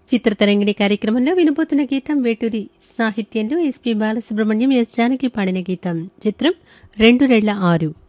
చిత్రతరంగిణి కార్యక్రమంలో వినబోతున్న గీతం వేటూరి సాహిత్యంలో ఎస్పి బాలసుబ్రహ్మణ్యం ఎస్ జానకి పాడిన గీతం. చిత్రం 2 రెళ్ల 6.